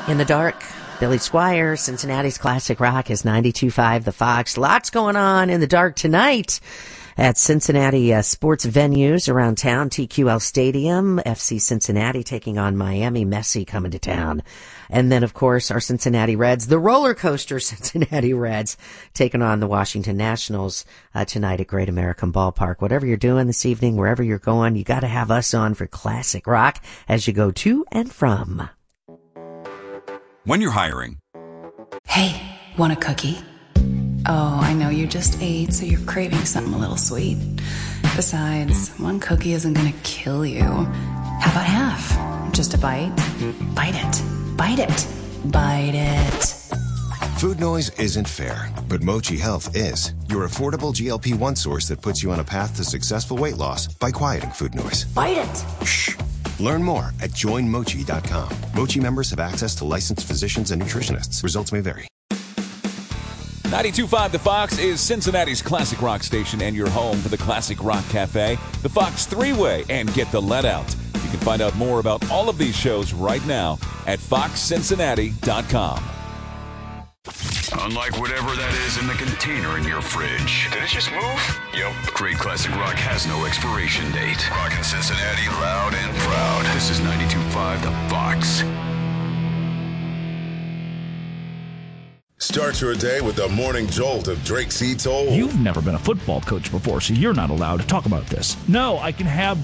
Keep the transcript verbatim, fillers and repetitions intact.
In the Dark, Billy Squier, Cincinnati's Classic Rock is ninety-two point five The Fox. Lots going on in the dark tonight at Cincinnati uh, sports venues around town. T Q L Stadium, F C Cincinnati taking on Miami, Messi coming to town. And then, of course, our Cincinnati Reds, the roller coaster Cincinnati Reds, taking on the Washington Nationals uh, tonight at Great American Ballpark. Whatever you're doing this evening, wherever you're going, you got to have us on for Classic Rock as you go to and from. When you're hiring. Hey, want a cookie? Oh, I know you just ate, so you're craving something a little sweet. Besides, one cookie isn't gonna kill you. How about half? Just a bite? Bite it. Bite it. Bite it. Food noise isn't fair, but Mochi Health is. Your affordable G L P one source that puts you on a path to successful weight loss by quieting food noise. Bite it. Shh. Learn more at join mochi dot com. Mochi members have access to licensed physicians and nutritionists. Results may vary. ninety-two point five The Fox is Cincinnati's classic rock station and your home for the Classic Rock Cafe, the Fox Three-Way, and Get the Let Out. You can find out more about all of these shows right now at fox cincinnati dot com. Unlike whatever that is in the container in your fridge. Did it just move? Yep. Great Classic Rock has no expiration date. Rockin' Cincinnati loud and proud. This is ninety-two point five The Fox. Start your day with the morning jolt of Drake C. Toll. You've never been a football coach before, so you're not allowed to talk about this. No, I can have